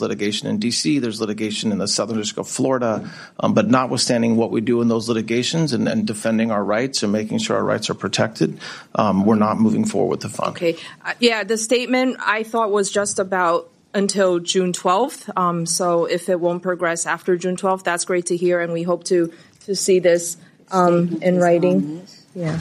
litigation in D.C., there's litigation in the Southern District of Florida, but notwithstanding what we do in those litigations and defending our rights and making sure our rights are protected, we're not moving forward with the fund. Okay. The statement I thought was just about until June 12th. So if it won't progress after June 12th, that's great to hear, and we hope to see this in writing. Yeah.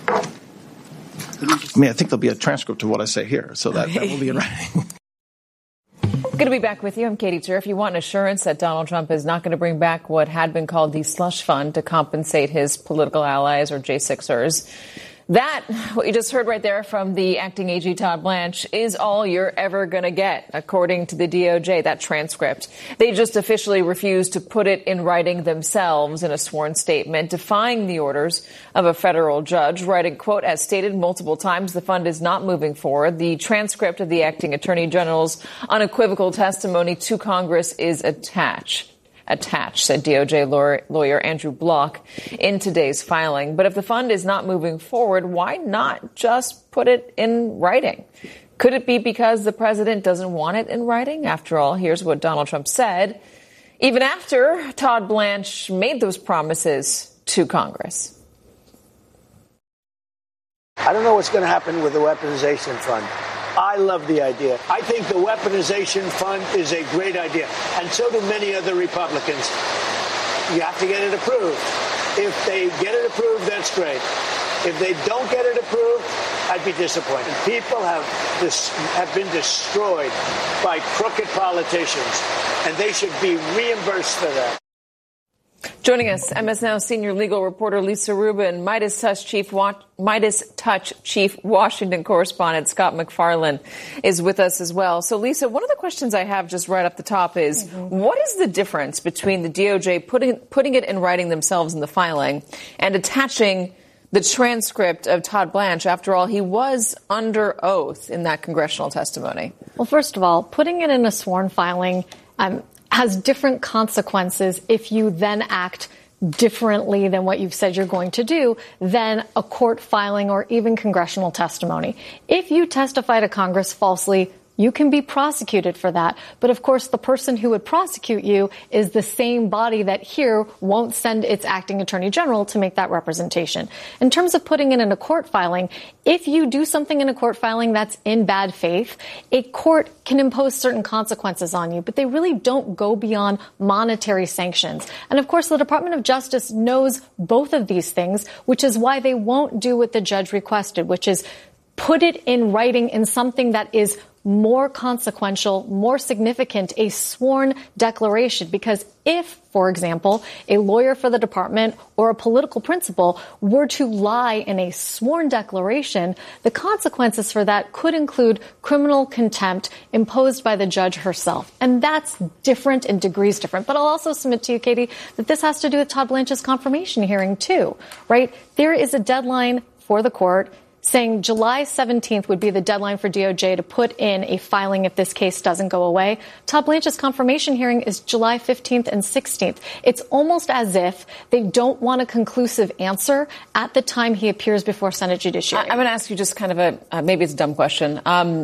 I think there'll be a transcript of what I say here, so that will be in writing. Good to be back with you. I'm Katie Tur. If you want an assurance that Donald Trump is not going to bring back what had been called the slush fund to compensate his political allies or J6ers, that, what you just heard right there from the acting AG Todd Blanche, is all you're ever going to get, according to the DOJ, that transcript. They just officially refused to put it in writing themselves in a sworn statement, defying the orders of a federal judge, writing, quote, as stated multiple times, the fund is not moving forward. The transcript of the acting attorney general's unequivocal testimony to Congress is attached, said DOJ lawyer Andrew Block in today's filing. But if the fund is not moving forward, why not just put it in writing? Could it be because the president doesn't want it in writing? After all, here's what Donald Trump said, even after Todd Blanche made those promises to Congress. I don't know what's going to happen with the weaponization fund. I love the idea. I think the weaponization fund is a great idea, and so do many other Republicans. You have to get it approved. If they get it approved, that's great. If they don't get it approved, I'd be disappointed. People have been destroyed by crooked politicians, and they should be reimbursed for that. Joining us, MS Now senior legal reporter Lisa Rubin, Midas Touch Chief Washington correspondent Scott McFarland is with us as well. So, Lisa, one of the questions I have just right up the top is, what is the difference between the DOJ putting it in writing themselves in the filing and attaching the transcript of Todd Blanche? After all, he was under oath in that congressional testimony. Well, first of all, putting it in a sworn filing has different consequences if you then act differently than what you've said you're going to do than a court filing or even congressional testimony. If you testify to Congress falsely, you can be prosecuted for that. But of course, the person who would prosecute you is the same body that here won't send its acting attorney general to make that representation. In terms of putting it in a court filing, if you do something in a court filing that's in bad faith, a court can impose certain consequences on you, but they really don't go beyond monetary sanctions. And of course, the Department of Justice knows both of these things, which is why they won't do what the judge requested, which is put it in writing in something that is more consequential, more significant, a sworn declaration. Because if, for example, a lawyer for the department or a political principal were to lie in a sworn declaration, the consequences for that could include criminal contempt imposed by the judge herself. And that's different in degrees different. But I'll also submit to you, Katie, that this has to do with Todd Blanche's confirmation hearing, too, right? There is a deadline for the court saying July 17th would be the deadline for DOJ to put in a filing if this case doesn't go away. Todd Blanche's confirmation hearing is July 15th and 16th. It's almost as if they don't want a conclusive answer at the time he appears before Senate Judiciary. I'm going to ask you just kind of maybe it's a dumb question.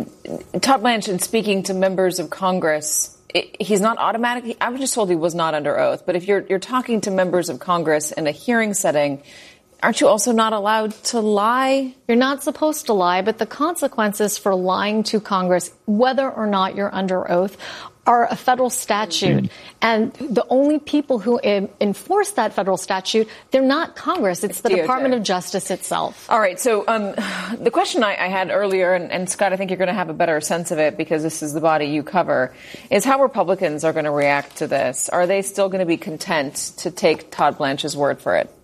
Todd Blanche, in speaking to members of Congress, he's not automatic. I was just told he was not under oath. But if you're talking to members of Congress in a hearing setting, aren't you also not allowed to lie? You're not supposed to lie, but the consequences for lying to Congress, whether or not you're under oath, are a federal statute. And the only people who enforce that federal statute, they're not Congress. It's the DOJ. Department of Justice itself. All right. So the question I had earlier, and Scott, I think you're going to have a better sense of it because this is the body you cover, is how Republicans are going to react to this. Are they still going to be content to take Todd Blanche's word for it?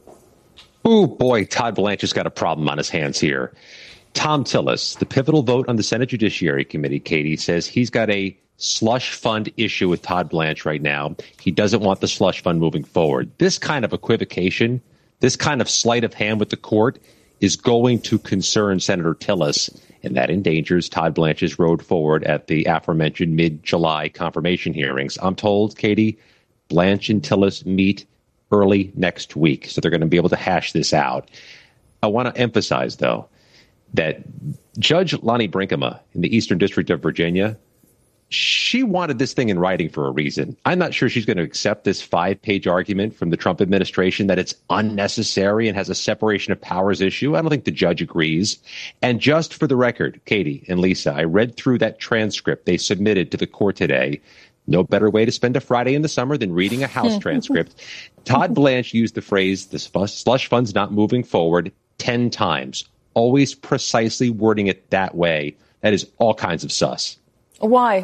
Oh, boy, Todd Blanche has got a problem on his hands here. Tom Tillis, the pivotal vote on the Senate Judiciary Committee, Katie, says he's got a slush fund issue with Todd Blanche right now. He doesn't want the slush fund moving forward. This kind of equivocation, this kind of sleight of hand with the court is going to concern Senator Tillis, and that endangers Todd Blanche's road forward at the aforementioned mid-July confirmation hearings. I'm told, Katie, Blanche and Tillis meet early next week, so they're going to be able to hash this out. I want to emphasize, though, that Judge Lonnie Brinkema in the Eastern District of Virginia she wanted this thing in writing for a reason. I'm not sure she's going to accept this 5-page argument from the Trump administration that it's unnecessary and has a separation of powers issue. I don't think the judge agrees. And just for the record, Katie and Lisa, I read through that transcript they submitted to the court today. No better way to spend a Friday in the summer than reading a House transcript. Todd Blanche used the phrase, the slush fund's not moving forward, 10 times, always precisely wording it that way. That is all kinds of sus. Why?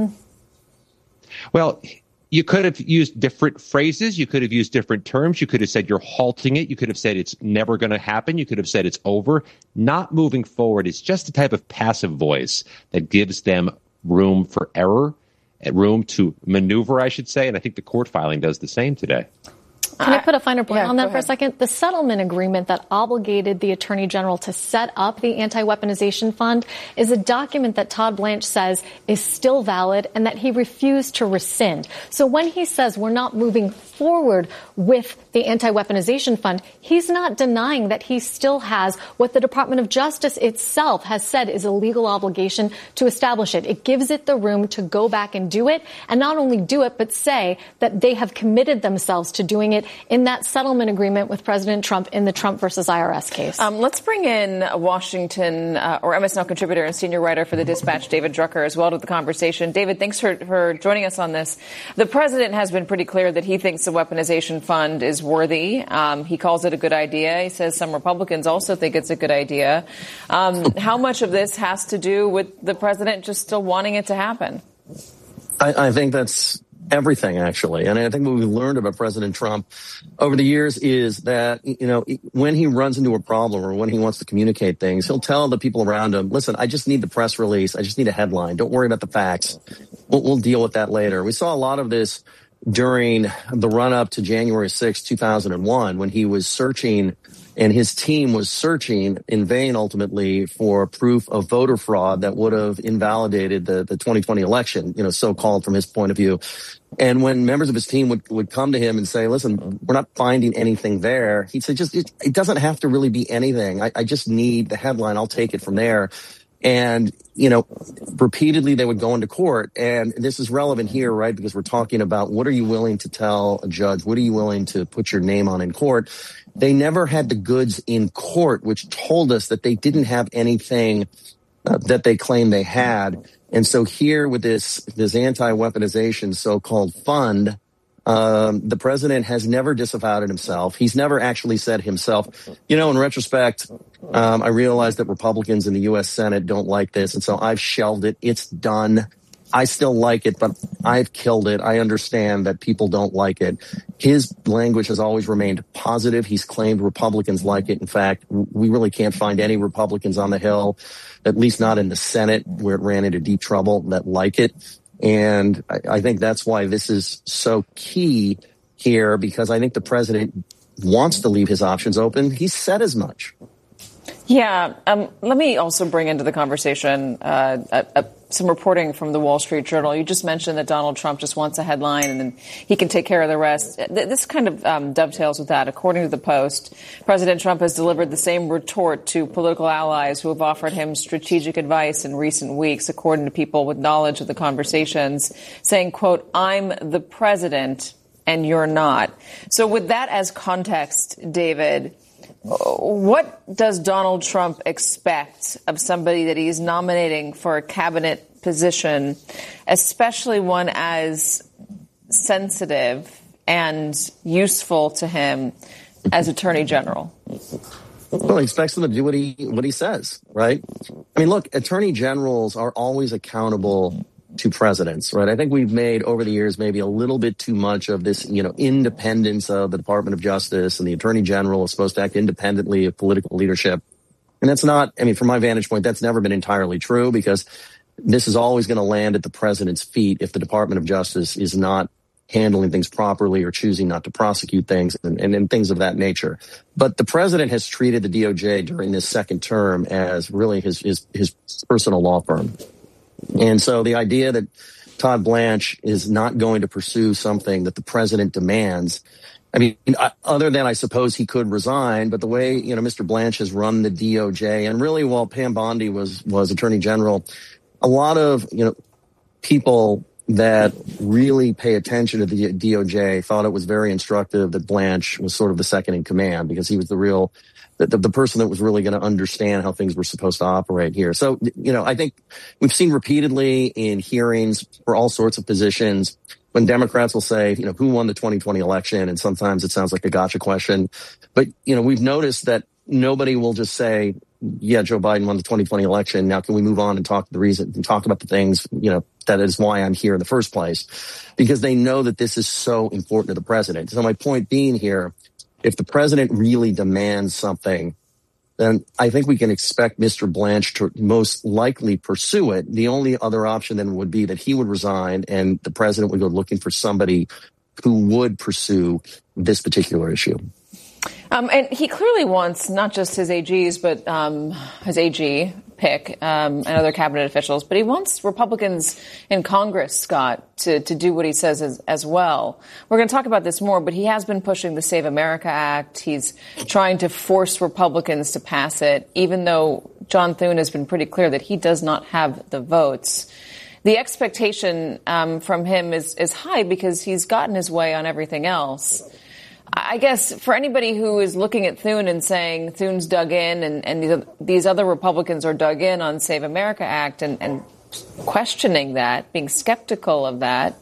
Well, you could have used different phrases. You could have used different terms. You could have said you're halting it. You could have said it's never going to happen. You could have said it's over. Not moving forward is just a type of passive voice that gives them room for error, room to maneuver, I should say. And I think the court filing does the same today. Can I put a finer point on that for a ahead. second? The settlement agreement that obligated the Attorney General to set up the anti-weaponization fund is a document that Todd Blanche says is still valid and that he refused to rescind. So when he says we're not moving forward with the anti-weaponization fund, he's not denying that he still has what the Department of Justice itself has said is a legal obligation to establish it. It gives it the room to go back and do it, and not only do it, but say that they have committed themselves to doing it in that settlement agreement with President Trump in the Trump versus IRS case. Let's bring in Washington or MSNL contributor and senior writer for the Dispatch, David Drucker, as well to the conversation. David, thanks for joining us on this. The president has been pretty clear that he thinks the weaponization fund is worthy. He calls it a good idea. He says some Republicans also think it's a good idea. How much of this has to do with the president just still wanting it to happen? I think that's everything, actually. And I think what we've learned about President Trump over the years is that, when he runs into a problem or when he wants to communicate things, he'll tell the people around him, listen, I just need the press release. I just need a headline. Don't worry about the facts. We'll deal with that later. We saw a lot of this during the run-up to January 6, 2001, when he was searching and his team was searching in vain, ultimately, for proof of voter fraud that would have invalidated the 2020 election, so-called from his point of view. And when members of his team would come to him and say, listen, we're not finding anything there, he'd say, it doesn't have to really be anything. I just need the headline. I'll take it from there. And, repeatedly they would go into court. And this is relevant here, right? Because we're talking about what are you willing to tell a judge? What are you willing to put your name on in court? They never had the goods in court, which told us that they didn't have anything that they claimed they had. And so here with this anti-weaponization so-called fund, the president has never disavowed himself. He's never actually said himself, in retrospect, I realized that Republicans in the U.S. Senate don't like this, and so I've shelved it. It's done. I still like it, but I've killed it. I understand that people don't like it. His language has always remained positive. He's claimed Republicans like it. In fact, we really can't find any Republicans on the Hill, at least not in the Senate, where it ran into deep trouble, that like it. And I think that's why this is so key here, because I think the president wants to leave his options open. He said as much. Yeah. Let me also bring into the conversation some reporting from the Wall Street Journal. You just mentioned that Donald Trump just wants a headline and then he can take care of the rest. This kind of dovetails with that. According to the Post, President Trump has delivered the same retort to political allies who have offered him strategic advice in recent weeks, according to people with knowledge of the conversations, saying, quote, I'm the president and you're not. So with that as context, David, what does Donald Trump expect of somebody that he's nominating for a cabinet position, especially one as sensitive and useful to him as Attorney General? Well, he expects him to do what he says, right? I mean, look, attorney generals are always accountable to presidents, right? I think we've made over the years maybe a little bit too much of this, independence of the Department of Justice, and the Attorney General is supposed to act independently of political leadership. And that's not, from my vantage point, that's never been entirely true, because this is always going to land at the president's feet if the Department of Justice is not handling things properly or choosing not to prosecute things and things of that nature. But the president has treated the DOJ during this second term as really his personal law firm. And so the idea that Todd Blanche is not going to pursue something that the president demands, other than I suppose he could resign, but the way, Mr. Blanche has run the DOJ, and really while Pam Bondi was Attorney General, a lot of, people that really pay attention to the DOJ thought it was very instructive that Blanche was sort of the second in command, because he was the person that was really going to understand how things were supposed to operate here. So, I think we've seen repeatedly in hearings for all sorts of positions when Democrats will say, who won the 2020 election? And sometimes it sounds like a gotcha question. But, we've noticed that nobody will just say, yeah, Joe Biden won the 2020 election. Now can we move on and talk about the things, that is why I'm here in the first place, because they know that this is so important to the president. So my point being here, if the president really demands something, then I think we can expect Mr. Blanche to most likely pursue it. The only other option then would be that he would resign and the president would go looking for somebody who would pursue this particular issue. And he clearly wants not just his AGs, but his AG pick and other cabinet officials, but he wants Republicans in Congress, Scott, to do what he says as well. We're going to talk about this more, but he has been pushing the Save America Act. He's trying to force Republicans to pass it, even though John Thune has been pretty clear that he does not have the votes. The expectation from him is high because he's gotten his way on everything else. I guess for anybody who is looking at Thune and saying Thune's dug in and these other Republicans are dug in on Save America Act and questioning that, being skeptical of that,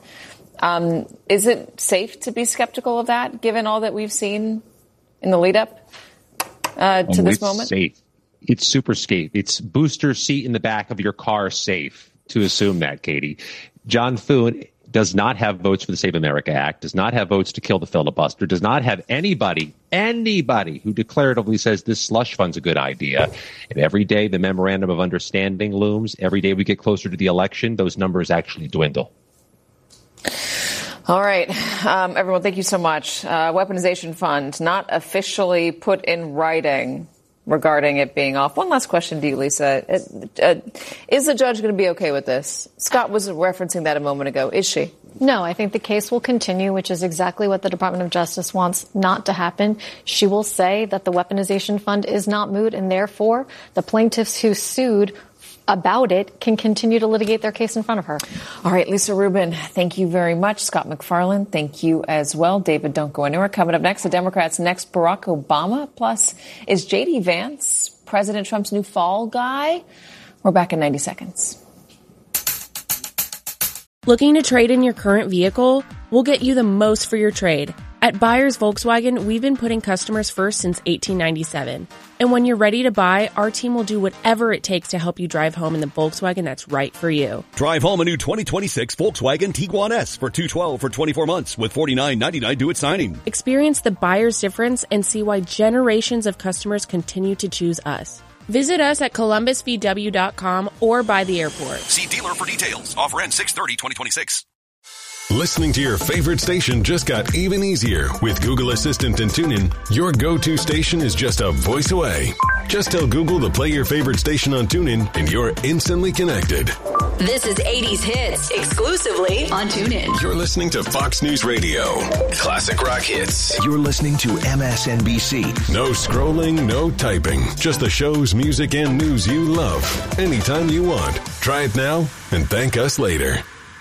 is it safe to be skeptical of that given all that we've seen in the lead up to this moment? Safe. It's super safe. It's booster seat in the back of your car safe to assume that, Katie. John Thune does not have votes for the Save America Act, does not have votes to kill the filibuster, does not have anybody who declaratively says this slush fund's a good idea. And every day the memorandum of understanding looms. Every day we get closer to the election, those numbers actually dwindle. All right. Everyone, thank you so much. Weaponization fund not officially put in writing regarding it being off. One last question to you, Lisa. Is the judge going to be okay with this? Scott was referencing that a moment ago. Is she? No, I think the case will continue, which is exactly what the Department of Justice wants not to happen. She will say that the weaponization fund is not moot, and therefore the plaintiffs who sued about it can continue to litigate their case in front of her. All right, Lisa Rubin, thank you very much. Scott MacFarlane, thank you as well. David, don't go anywhere. Coming up next, the Democrats' next Barack Obama. Plus, is J.D. Vance President Trump's new fall guy? We're back in 90 seconds. Looking to trade in your current vehicle? We'll get you the most for your trade. At Buyers Volkswagen, we've been putting customers first since 1897. And when you're ready to buy, our team will do whatever it takes to help you drive home in the Volkswagen that's right for you. Drive home a new 2026 Volkswagen Tiguan S for $212 for 24 months with $49.99 due at signing. Experience the buyer's difference and see why generations of customers continue to choose us. Visit us at columbusvw.com or by the airport. See dealer for details. Offer ends 6/30/2026. Listening to your favorite station just got even easier with Google Assistant and TuneIn. Your go-to station is just a voice away. Just tell Google to play your favorite station on TuneIn and you're instantly connected. This is 80s Hits, exclusively on TuneIn. You're listening to Fox News Radio. Classic rock hits. You're listening to MSNBC. No scrolling, no typing. Just the shows, music, and news you love. Anytime you want. Try it now and thank us later.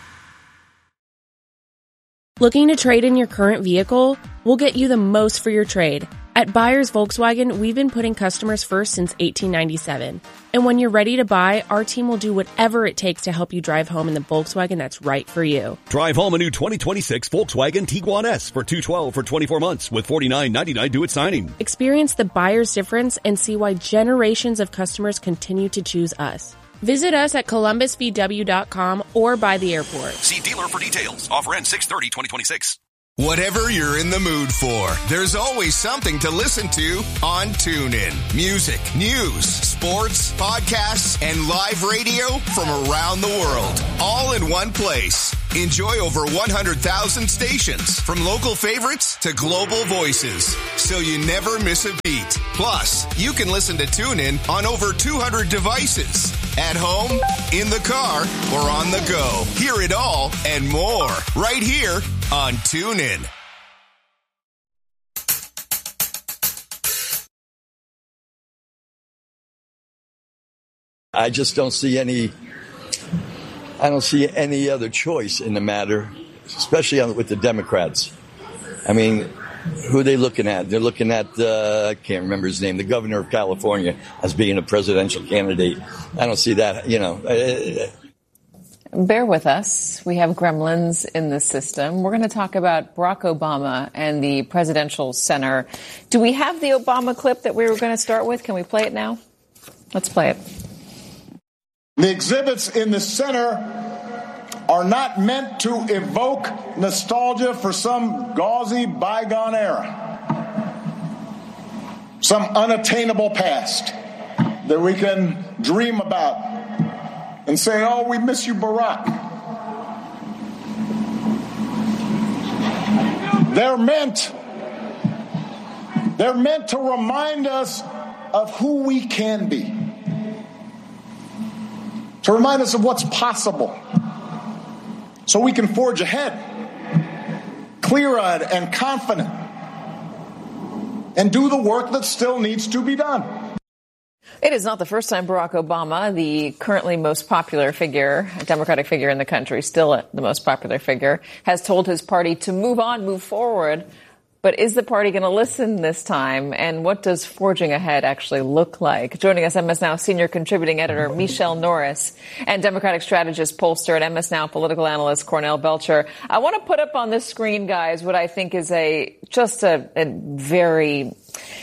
Looking to trade in your current vehicle? We'll get you the most for your trade. At Buyers Volkswagen, we've been putting customers first since 1897. And when you're ready to buy, our team will do whatever it takes to help you drive home in the Volkswagen that's right for you. Drive home a new 2026 Volkswagen Tiguan S for $212 for 24 months with $49.99 due at signing. Experience the buyer's difference and see why generations of customers continue to choose us. Visit us at columbusvw.com or by the airport. See dealer for details. Offer ends 6/30/2026. Whatever you're in the mood for, there's always something to listen to on TuneIn. Music, news, sports, podcasts, and live radio from around the world. All in one place. Enjoy over 100,000 stations, from local favorites to global voices, so you never miss a beat. Plus, you can listen to TuneIn on over 200 devices. At home, in the car, or on the go. Hear it all and more right here on TuneIn. I just don't see any I don't see any other choice in the matter, especially with the Democrats. I mean, who are they looking at? They're looking at, I can't remember his name, the governor of California as being a presidential candidate. I don't see that, Bear with us. We have gremlins in the system. We're going to talk about Barack Obama and the presidential center. Do we have the Obama clip that we were going to start with? Can we play it now? Let's play it. The exhibits in the center are not meant to evoke nostalgia for some gauzy bygone era, some unattainable past that we can dream about and say, oh, we miss you, Barack. They're meant to remind us of who we can be, to remind us of what's possible, so we can forge ahead, clear-eyed and confident, and do the work that still needs to be done. It is not the first time Barack Obama, the currently most popular figure, Democratic figure in the country, still the most popular figure, has told his party to move on, move forward. But is the party going to listen this time? And what does forging ahead actually look like? Joining us, MS Now senior contributing editor Michelle Norris and Democratic strategist, pollster, and MS Now political analyst Cornell Belcher. I want to put up on the screen, guys, what I think is a very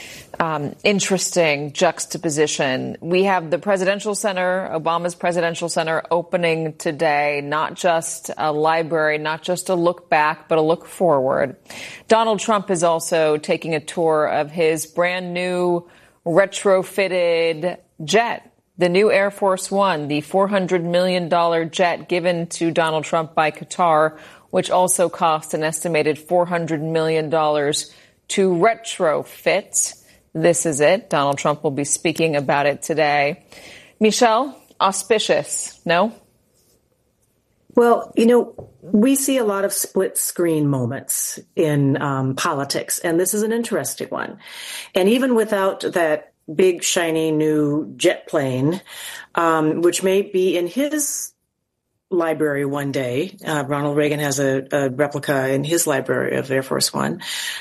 interesting juxtaposition. We have the Presidential Center, Obama's Presidential Center, opening today, not just a library, not just a look back, but a look forward. Donald Trump is also taking a tour of his brand new retrofitted jet, the new Air Force One, the $400 million jet given to Donald Trump by Qatar, which also cost an estimated $400 million to retrofit. This is it. Donald Trump will be speaking about it today. Michelle, auspicious, no? Well, we see a lot of split screen moments in politics, and this is an interesting one. And even without that big, shiny new jet plane, which may be in his library one day, Ronald Reagan has a replica in his library of Air Force One.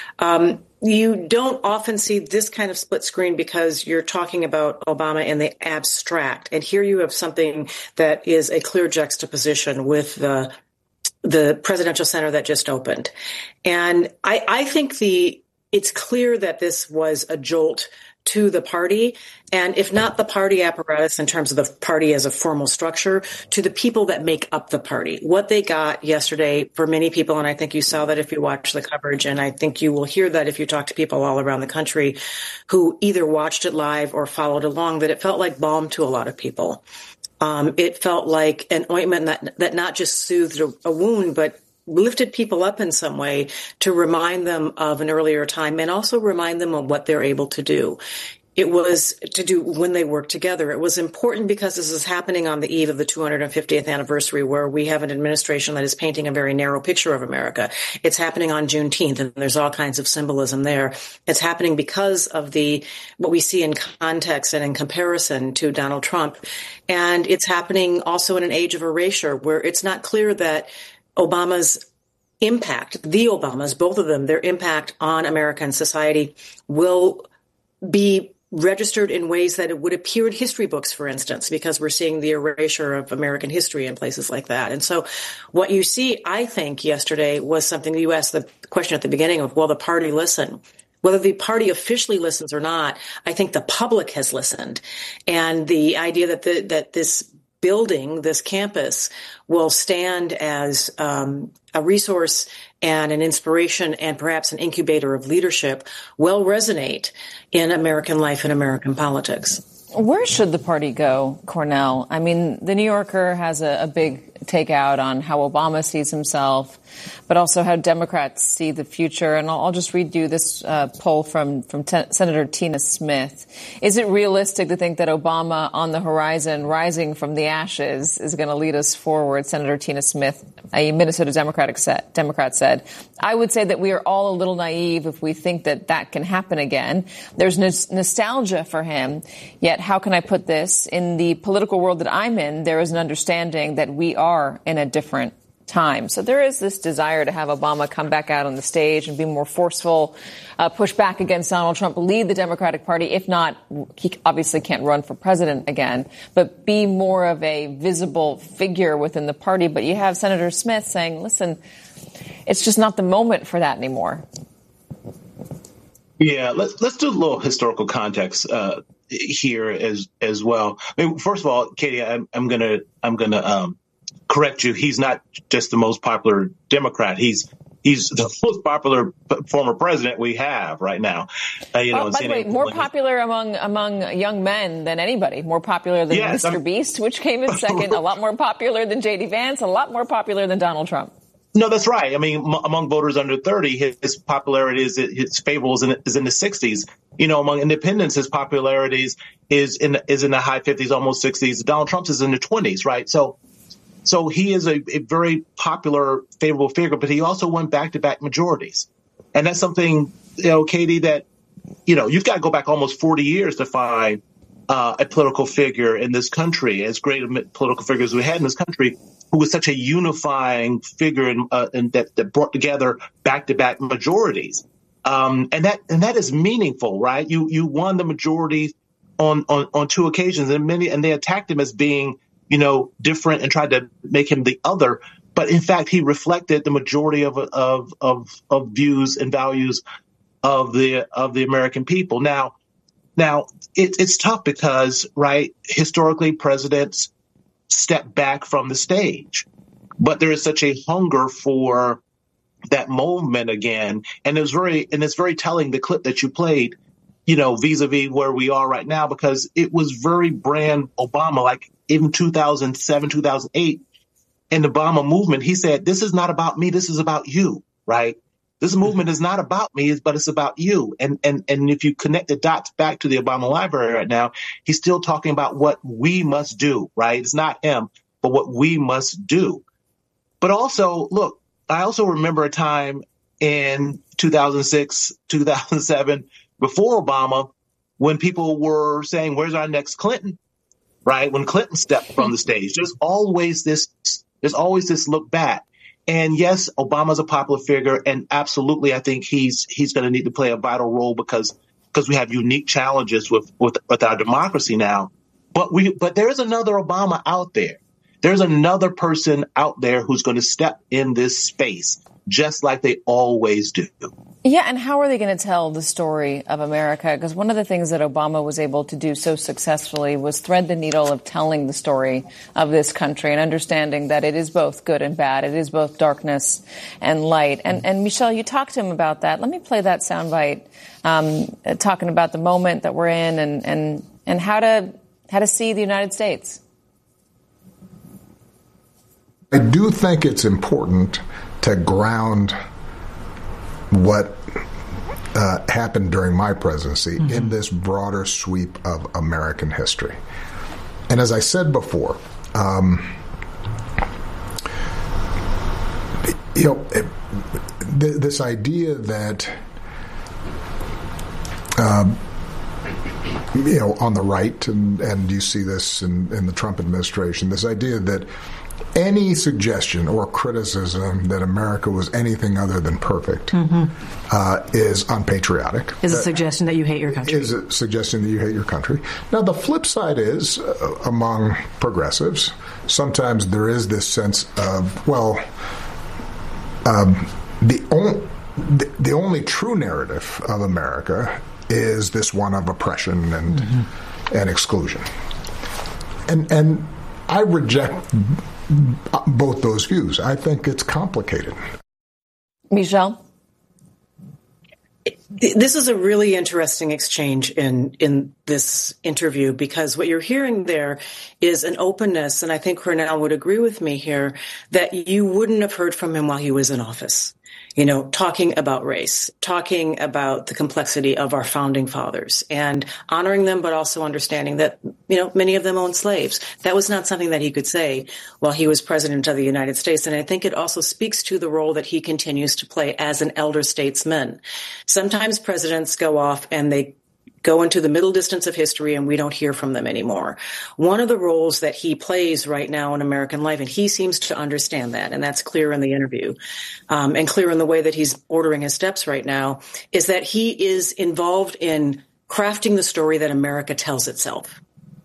You don't often see this kind of split screen because you're talking about Obama in the abstract. And here you have something that is a clear juxtaposition with the presidential center that just opened. And I think it's clear that this was a jolt to the party, and if not the party apparatus in terms of the party as a formal structure, to the people that make up the party. What they got yesterday for many people, and I think you saw that if you watched the coverage, and I think you will hear that if you talk to people all around the country who either watched it live or followed along, that it felt like balm to a lot of people. It felt like an ointment that not just soothed a wound, but lifted people up in some way to remind them of an earlier time and also remind them of what they're able to do. It was to do when they work together. It was important because this is happening on the eve of the 250th anniversary, where we have an administration that is painting a very narrow picture of America. It's happening on Juneteenth, and there's all kinds of symbolism there. It's happening because of what we see in context and in comparison to Donald Trump. And it's happening also in an age of erasure, where it's not clear that Obama's impact, the Obamas, both of them, their impact on American society will be registered in ways that it would appear in history books, for instance, because we're seeing the erasure of American history in places like that. And so what you see, I think, yesterday was something you asked the question at the beginning of, will the party listen? Whether the party officially listens or not, I think the public has listened. And the idea that this building, this campus, will stand as a resource and an inspiration and perhaps an incubator of leadership will resonate in American life and American politics. Where should the party go, Cornell? I mean, the New Yorker has a big takeout on how Obama sees himself, but also how Democrats see the future. And I'll just read you this poll from Senator Tina Smith. Is it realistic to think that Obama on the horizon, rising from the ashes, is going to lead us forward? Senator Tina Smith a Minnesota Democrat said. I would say that we are all a little naive if we think that that can happen again. There's nostalgia for him. Yet, how can I put this? In the political world that I'm in, there is an understanding that we are in a different time. So there is this desire to have Obama come back out on the stage and be more forceful, push back against Donald Trump, lead the Democratic Party. If not, he obviously can't run for president again, but be more of a visible figure within the party. But you have Senator Smith saying, listen, it's just not the moment for that anymore. Yeah, let's do a little historical context here as well. I mean, first of all, Katie, I'm gonna correct you. He's not just the most popular Democrat. He's the most popular former president we have right now. By the way, more popular among young men than anybody. More popular than Mr. Beast, which came in second. A lot more popular than J.D. Vance. A lot more popular than Donald Trump. No, that's right. I mean, among voters under 30, his popularity his favorites is in the 60s. You know, among independents, his popularity is in the high 50s, almost 60s. Donald Trump's is in the 20s, right? So he is a very popular, favorable figure, but he also won back-to-back majorities. And that's something, Katie, that, you've got to go back almost 40 years to find a political figure in this country, as great a political figure as we had in this country, who was such a unifying figure and that brought together back-to-back majorities. And that is meaningful, right? You won the majority on two occasions, and they attacked him as being different and tried to make him the other. But in fact, he reflected the majority of views and values of the American people. Now it's tough because, right, historically presidents step back from the stage, but there is such a hunger for that moment again. And it's very telling, the clip that you played, vis-a-vis where we are right now, because it was very brand Obama, like in 2007, 2008, in the Obama movement, he said, this is not about me. This is about you, right? This movement is not about me, but it's about you. And if you connect the dots back to the Obama Library right now, he's still talking about what we must do, right? It's not him, but what we must do. But also, look, I also remember a time in 2006, 2007, before Obama, when people were saying, where's our next Clinton, right? When Clinton stepped from the stage, there's always this look back. And yes, Obama's a popular figure, and absolutely, I think he's going to need to play a vital role because we have unique challenges with our democracy now. But there is another Obama out there. There's another person out there who's going to step in this space, just like they always do. Yeah, and how are they going to tell the story of America? Because one of the things that Obama was able to do so successfully was thread the needle of telling the story of this country and understanding that it is both good and bad. It is both darkness and light. And Michelle, you talked to him about that. Let me play that soundbite, talking about the moment that we're in and how to see the United States. I do think it's important to ground what happened during my presidency in this broader sweep of American history. And as I said before, this idea that, on the right, and you see this in the Trump administration, this idea that any suggestion or criticism that America was anything other than perfect is unpatriotic. Is a suggestion that you hate your country. Is a suggestion that you hate your country. Now, the flip side is, among progressives, sometimes there is this sense of, the only true narrative of America is this one of oppression and exclusion. And I reject both those views. I think it's complicated. Michelle? This is a really interesting exchange in this interview, because what you're hearing there is an openness, and I think Cornell would agree with me here, that you wouldn't have heard from him while he was in office. talking about race, talking about the complexity of our founding fathers and honoring them, but also understanding that, many of them owned slaves. That was not something that he could say while he was president of the United States. And I think it also speaks to the role that he continues to play as an elder statesman. Sometimes presidents go off and they go into the middle distance of history and we don't hear from them anymore. One of the roles that he plays right now in American life, and he seems to understand that, and that's clear in the interview, and clear in the way that he's ordering his steps right now, is that he is involved in crafting the story that America tells itself.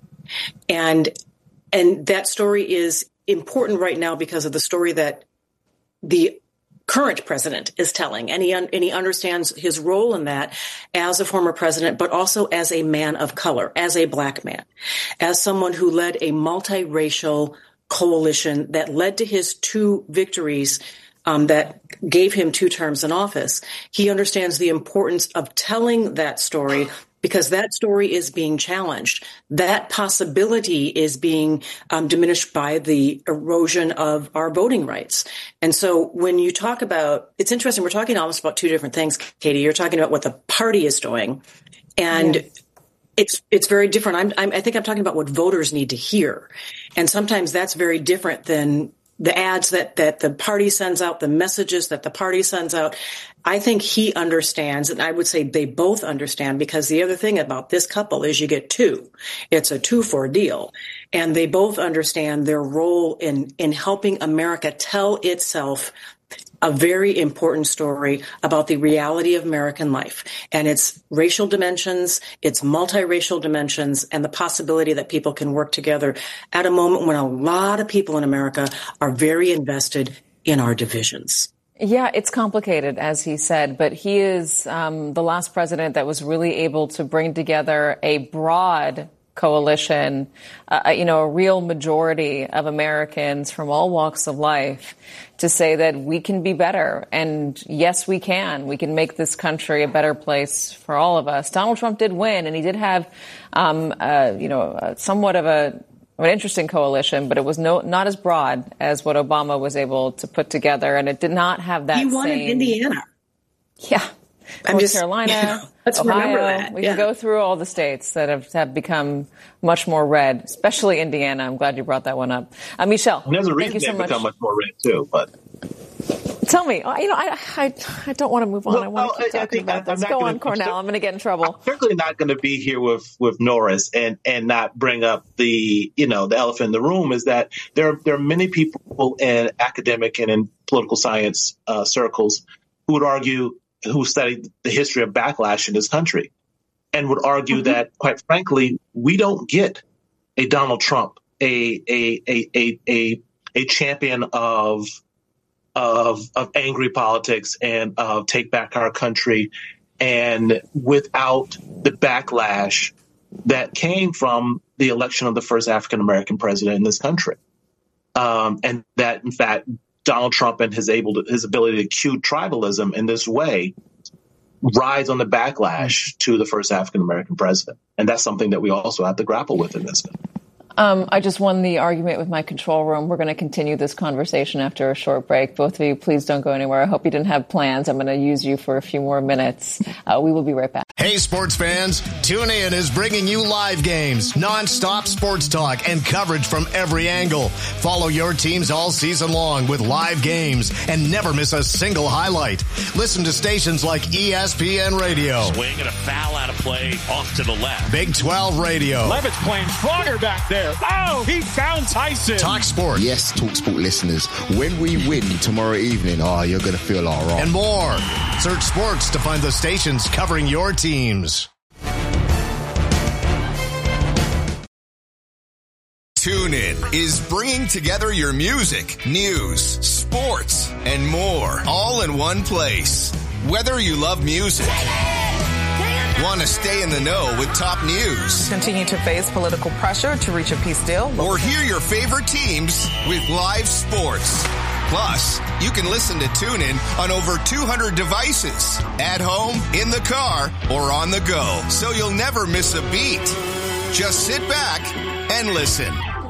And that story is important right now because of the story that the current president is telling, and he understands his role in that as a former president, but also as a man of color, as a black man, as someone who led a multiracial coalition that led to his 2 victories that gave him 2 terms in office. He understands the importance of telling that story because that story is being challenged. That possibility is being diminished by the erosion of our voting rights. And so when you talk about, it's interesting, we're talking almost about 2 different things, Katie. You're talking about what the party is doing, and it's very different. I think I'm talking about what voters need to hear. And sometimes that's very different than the ads that the party sends out, the messages that the party sends out. I think he understands, and I would say they both understand, because the other thing about this couple is you get 2. It's a 2-for deal. And they both understand their role in helping America tell itself a very important story about the reality of American life and its racial dimensions, its multiracial dimensions, and the possibility that people can work together at a moment when a lot of people in America are very invested in our divisions. Yeah, it's complicated, as he said, but he is the last president that was really able to bring together a broad coalition, a real majority of Americans from all walks of life to say that we can be better. And yes, we can. We can make this country a better place for all of us. Donald Trump did win, and he did have, somewhat of an interesting coalition, but it was not as broad as what Obama was able to put together. And it did not have that He won in Indiana. Yeah. North Carolina, Ohio. We can go through all the states that have become much more red, especially Indiana. I'm glad you brought that one up. Michelle, and there's a reason thank you so they've much. become much more red too. But tell me, I don't want to move on. I want to keep talking about this. Go on, Cornell. I'm going to get in trouble. I'm certainly not going to be here with Norris and not bring up the elephant in the room. Is that there are many people in academic and in political science circles who would argue, who studied the history of backlash in this country, and would argue that, quite frankly, we don't get a Donald Trump, a champion of angry politics and of take back our country, and without the backlash that came from the election of the first African American president in this country, and that, in fact, Donald Trump and his ability to cue tribalism in this way rides on the backlash to the first African American president. And that's something that we also have to grapple with in this. I just won the argument with my control room. We're going to continue this conversation after a short break. Both of you, please don't go anywhere. I hope you didn't have plans. I'm going to use you for a few more minutes. We will be right back. Hey, sports fans, TuneIn is bringing you live games, nonstop sports talk, and coverage from every angle. Follow your teams all season long with live games and never miss a single highlight. Listen to stations like ESPN Radio. Swing and a foul out of play off to the left. Big 12 Radio. Levitt's playing stronger back there. Oh, he found Tyson. Talk Sport. Yes, Talk Sport listeners, when we win tomorrow evening, you're going to feel all right. And more. Search sports to find the stations covering your teams. TuneIn is bringing together your music, news, sports, and more, all in one place. Whether you love music, want to stay in the know with top news, continue to face political pressure to reach a peace deal, or hear your favorite teams with live sports. Plus, you can listen to TuneIn on over 200 devices, at home, in the car, or on the go, so you'll never miss a beat. Just sit back and listen.